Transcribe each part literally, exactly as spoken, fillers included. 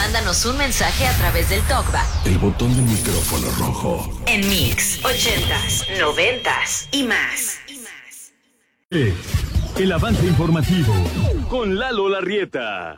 Mándanos un mensaje a través del TalkBack. El botón del micrófono rojo. En Mix, ochentas, noventas y más. El avance informativo con Lalo Larrieta.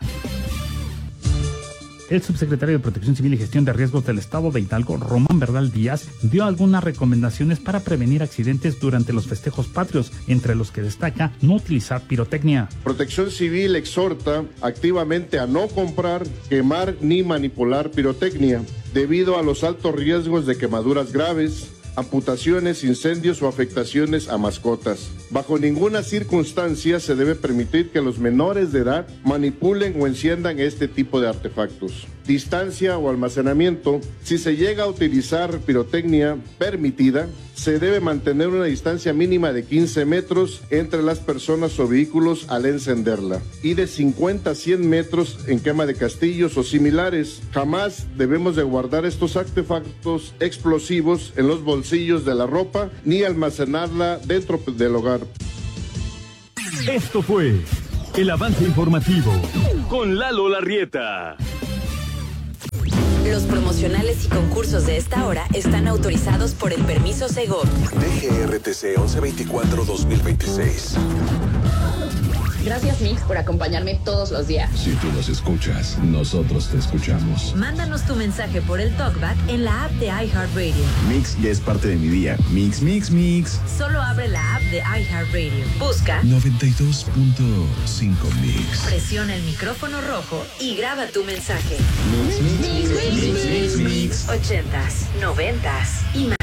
El subsecretario de Protección Civil y Gestión de Riesgos del Estado de Hidalgo, Román Bernal Díaz, dio algunas recomendaciones para prevenir accidentes durante los festejos patrios, entre los que destaca no utilizar pirotecnia. Protección Civil exhorta activamente a no comprar, quemar ni manipular pirotecnia, debido a los altos riesgos de quemaduras graves, amputaciones, incendios o afectaciones a mascotas. Bajo ninguna circunstancia se debe permitir que los menores de edad manipulen o enciendan este tipo de artefactos. Distancia o almacenamiento. Si se llega a utilizar pirotecnia permitida, se debe mantener una distancia mínima de quince metros entre las personas o vehículos al encenderla y de cincuenta a cien metros en quema de castillos o similares. Jamás debemos de guardar estos artefactos explosivos en los bolsillos de la ropa ni almacenarla dentro del hogar. Esto fue el avance informativo con Lalo Larrieta. Los promocionales y concursos de esta hora están autorizados por el permiso Segov. D G R T C once veinticuatro dos mil veintiséis. Gracias, Mix, por acompañarme todos los días. Si tú nos escuchas, nosotros te escuchamos. Mándanos tu mensaje por el TalkBack en la app de iHeartRadio. Mix ya es parte de mi día. Mix, mix, mix. Solo abre la app de iHeartRadio. Busca noventa y dos punto cinco Mix. Presiona el micrófono rojo y graba tu mensaje. Mix, mix, mix, mix, mix, mix. Ochentas, noventas y más.